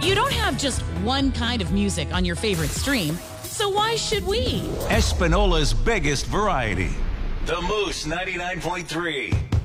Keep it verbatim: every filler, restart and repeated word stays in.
You don't have just one kind of music on your favorite stream, so why should we? Espinola's biggest variety. The Moose ninety-nine point three.